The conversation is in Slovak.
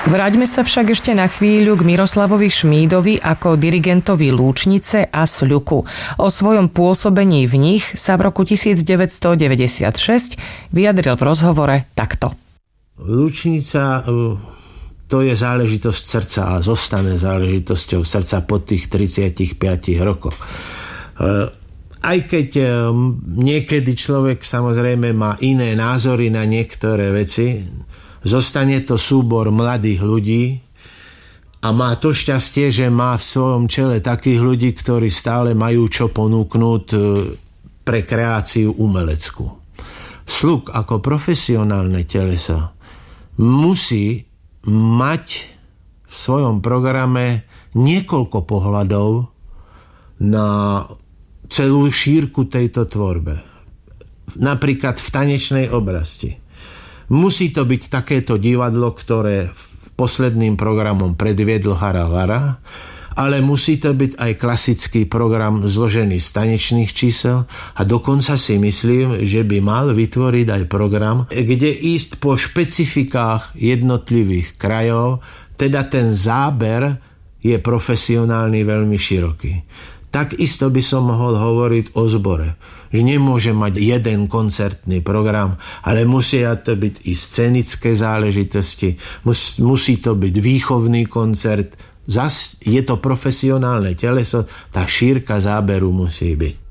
Vráťme sa však ešte na chvíľu k Miroslavovi Šmídovi ako dirigentovi Lúčnice a Sľuku. O svojom pôsobení v nich sa v roku 1996 vyjadril v rozhovore takto. Lúčnica to je záležitosť srdca a zostane záležitosťou srdca po tých 35 rokoch. Aj keď niekedy človek samozrejme má iné názory na niektoré veci, zostane to súbor mladých ľudí a má to šťastie, že má v svojom čele takých ľudí, ktorí stále majú čo ponúknuť pre kreáciu umeleckú. Sluk ako profesionálne teleso musí mať v svojom programe niekoľko pohľadov na celú šírku tejto tvorbe. Napríklad v tanečnej oblasti. Musí to byť takéto divadlo, ktoré posledným programom predviedol Hara Vara, ale musí to byť aj klasický program zložený z tanečných čísel a dokonca si myslím, že by mal vytvoriť aj program, kde ísť po špecifikách jednotlivých krajov, teda ten záber je profesionálny veľmi široký. Takisto by som mohol hovoriť o zbore, že nemôže mať jeden koncertný program, ale musia to byť i scenické záležitosti, musí to byť výchovný koncert. Zas je to profesionálne teleso, tá šírka záberu musí byť.